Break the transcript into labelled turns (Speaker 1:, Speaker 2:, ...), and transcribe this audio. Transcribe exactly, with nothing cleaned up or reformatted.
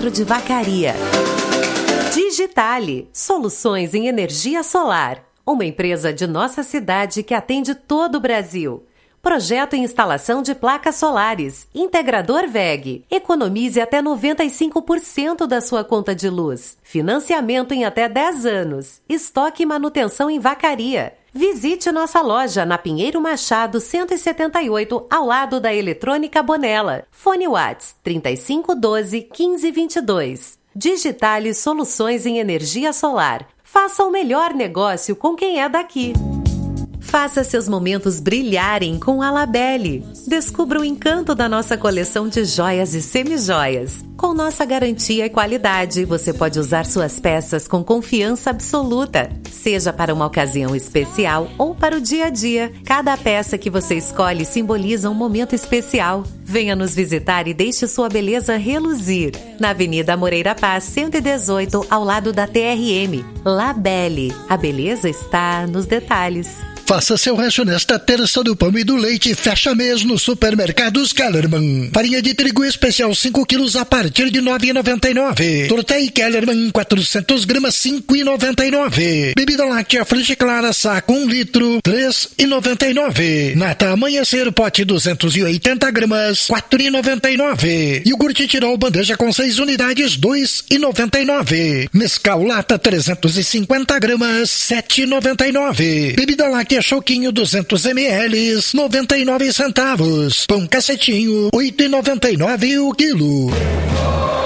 Speaker 1: centro de Vacaria. Digitale, soluções em energia solar. Uma empresa de nossa cidade que atende todo o Brasil. Projeto e instalação de placas solares. Integrador V E G. Economize até noventa e cinco por cento da sua conta de luz. Financiamento em até dez anos. Estoque e manutenção em Vacaria. Visite nossa loja na Pinheiro Machado cento e setenta e oito, ao lado da Eletrônica Bonella. Fone Whats trinta e cinco doze, quinze vinte e dois. Digitale soluções em energia solar. Faça o melhor negócio com quem é daqui. Faça seus momentos brilharem com a Labelle. Descubra o encanto da nossa coleção de joias e semijoias. Com nossa garantia e qualidade, você pode usar suas peças com confiança absoluta. Seja para uma ocasião especial ou para o dia a dia, cada peça que você escolhe simboliza um momento especial. Venha nos visitar e deixe sua beleza reluzir. Na Avenida Moreira Paz, cento e dezoito, ao lado da T R M. Labelle. A beleza está nos detalhes.
Speaker 2: Faça seu rancho nesta terça do pão e do leite. Fecha mês nos supermercados Kellerman. Farinha de trigo especial cinco quilos a partir de nove reais e noventa e nove centavos. Tortei Kellerman quatrocentos gramas cinco reais e noventa e nove centavos. Bebida láctea Frute Clara saco um litro três reais e noventa e nove centavos. Nata Amanhecer pote duzentos e oitenta gramas quatro reais e noventa e nove centavos. Iogurte Tirol bandeja com seis unidades dois reais e noventa e nove centavos. Mescal lata trezentos e cinquenta gramas sete reais e noventa e nove centavos. Bebida láctea Choquinho duzentos mililitros, noventa e nove centavos. Pão cacetinho, oito reais e noventa e nove centavos o quilo.